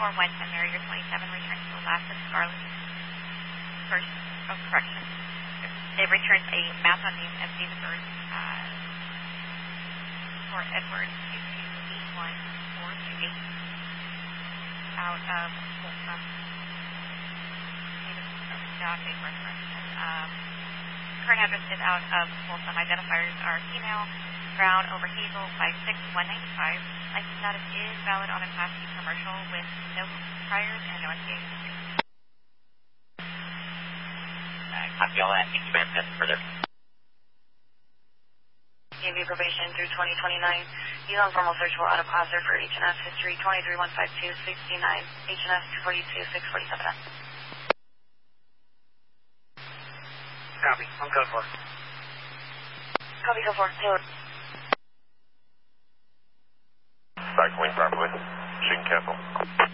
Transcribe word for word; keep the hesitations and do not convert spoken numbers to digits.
four one ten Marrier twenty-seven returns to Alaska Scarlet. First, oh, correction. It returns a map on name as David Bird uh, for Edward two two eight one four two eight out of Folsom. Not a reference. Um, current address is out of Folsom. Identifiers are female, brown over hazel, five six one nine five. License status is valid on a Class C commercial with no priors and no S B A history. Uh, copy all that. Thank you, ma'am. That's further. Gave you probation through twenty twenty-nine. He's on formal search for out of class for H and S history twenty-three one five two sixty-nine, H and S two forty-two six forty-seven. Copy. I'm code four. Copy, code four. Taylor. Cycling properly. Shooting careful.